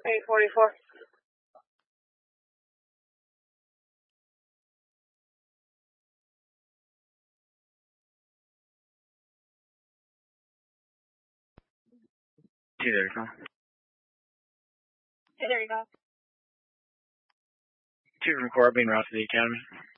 844. Hey, there you go. Hey, there you go. 2 from 4 being routed to the academy.